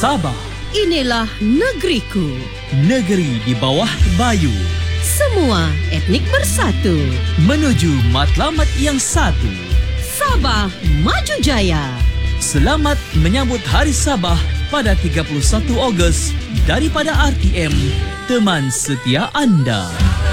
Sabah. Inilah negeriku. Negeri di bawah bayu. Semua etnik bersatu. Menuju matlamat yang satu. Sabah Maju Jaya. Selamat menyambut Hari Sabah pada 31 Ogos daripada RTM, teman setia anda.